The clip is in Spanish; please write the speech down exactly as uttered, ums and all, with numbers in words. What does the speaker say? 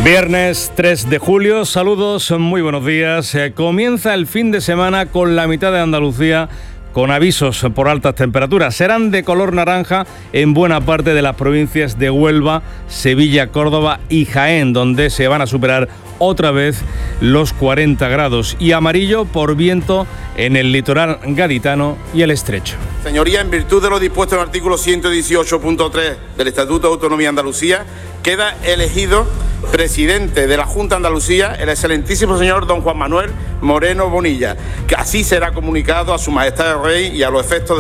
Viernes tres de julio, saludos, muy buenos días. Eh, comienza el fin de semana con la mitad de Andalucía con avisos por altas temperaturas. Serán de color naranja en buena parte de las provincias de Huelva, Sevilla, Córdoba y Jaén, donde se van a superar otra vez los cuarenta grados, y amarillo por viento en el litoral gaditano y el estrecho. Señoría, en virtud de lo dispuesto en el artículo ciento dieciocho punto tres del Estatuto de Autonomía de Andalucía, queda elegido presidente de la Junta de Andalucía el excelentísimo señor don Juan Manuel Moreno Bonilla, que así será comunicado a Su Majestad el Rey y a los efectos de